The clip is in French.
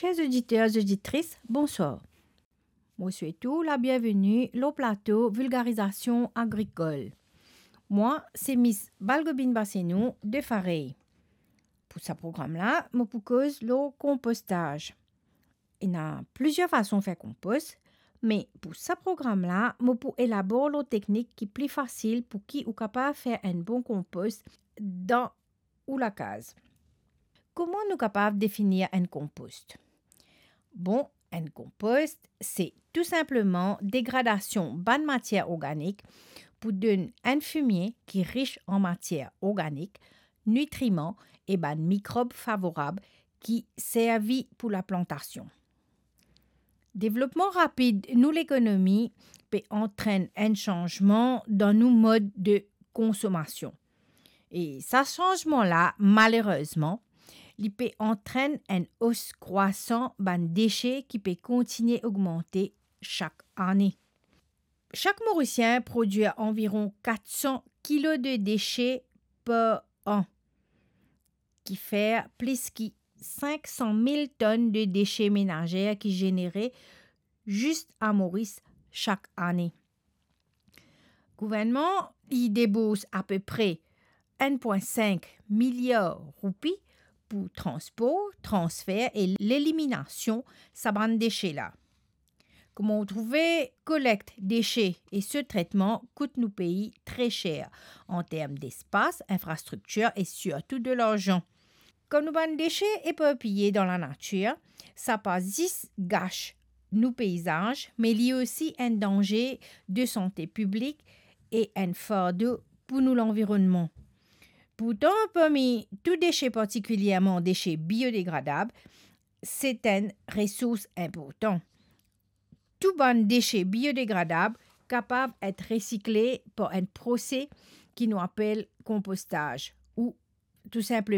Chers auditeurs et auditrices, bonsoir. Moi souhaite la bienvenue au plateau Vulgarisation agricole. Moi, c'est Miss Balgobine Bassenou de Fareille. Pour ce programme-là, je propose le compostage. Il y a plusieurs façons de faire compost, mais pour ce programme-là, je peux élaborer la technique qui est plus facile pour qui est capable de faire un bon compost dans ou la case. Comment nous sommes capables de définir un compost? Bon, un compost, c'est tout simplement dégradation bonne matière organique pour donner un fumier qui est riche en matière organique, nutriments et microbes favorables qui servent pour la plantation. Développement rapide nous l'économie peut entraîner un changement dans nos modes de consommation. Et ce changement-là, malheureusement, il peut entraîner une hausse croissante des déchets qui peut continuer à augmenter chaque année. Chaque Mauricien produit environ 400 kg de déchets par an, qui fait plus que 500 000 tonnes de déchets ménagers qui génèrent juste à Maurice chaque année. Le gouvernement y débourse à peu près 1,5 milliard de roupies pour transport, transfert et l'élimination de ces déchets-là. Comment trouver, collecte déchets et ce traitement coûte nos pays très cher en termes d'espace, infrastructure et surtout de l'argent. Comme nos déchets éparpillés dans la nature, ça pas juste gâche nos paysages, mais il y a aussi un danger de santé publique et un fardeau pour nous l'environnement. Pourtant, parmi tous déchets, particulièrement déchets biodégradables, c'est une ressource importante. Tout bon déchet biodégradable capable d'être recyclé par un procès qui nous appelle compostage ou tout simplement